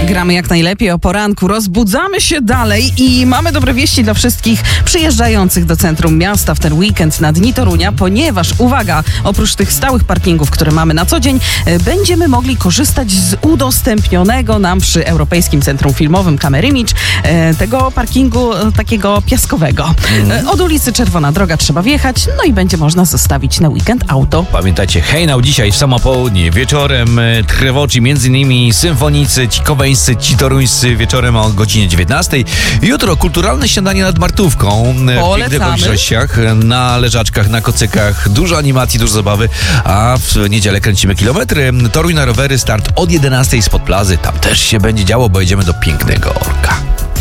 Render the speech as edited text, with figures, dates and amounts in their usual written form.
Gramy jak najlepiej o poranku, rozbudzamy się dalej i mamy dobre wieści dla wszystkich przyjeżdżających do centrum miasta w ten weekend na dni Torunia, ponieważ, uwaga, oprócz tych stałych parkingów, które mamy na co dzień, będziemy mogli korzystać z udostępnionego nam przy Europejskim Centrum Filmowym Kamerimidż tego parkingu takiego piaskowego. Od ulicy Czerwona Droga trzeba wjechać, no i będzie można zostawić na weekend auto. Pamiętajcie, hejnał dzisiaj w samo południe, wieczorem trwoci, m.in. symfonicy, ci koweńscy, ci toruńscy, wieczorem o godzinie 19. Jutro kulturalne śniadanie nad Martówką w pięknych okolicznościach, na leżaczkach, na kocykach, dużo animacji, dużo zabawy, a w niedzielę kręcimy kilometry. Toruń na rowery, start od 11 spod plazy, tam też się będzie działo, bo jedziemy do pięknego Orka.